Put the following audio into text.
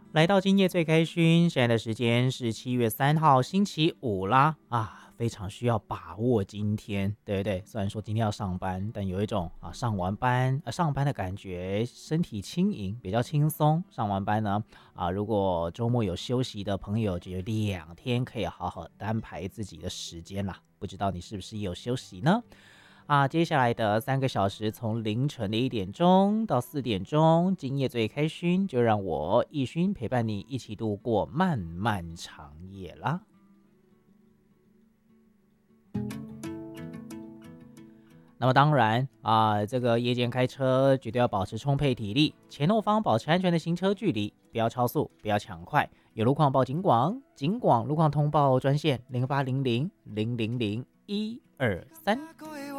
来到今夜最开心，现在的时间是7月3号星期五啦非常需要把握今天，对不对？虽然说今天要上班，但有一种上班的感觉，身体轻盈，比较轻松。上完班呢如果周末有休息的朋友，就有2天可以好好的安排自己的时间啦。不知道你是不是也有休息呢？接下来的3个小时，从凌晨的1点钟到4点钟，今夜最开心，就让我奕勋陪伴你一起度过漫漫长夜啦。那么当然这个夜间开车绝对要保持充沛体力，前后方保持安全的行车距离，不要超速，不要抢快。有路况报警广，警广路况通报专线0800000123。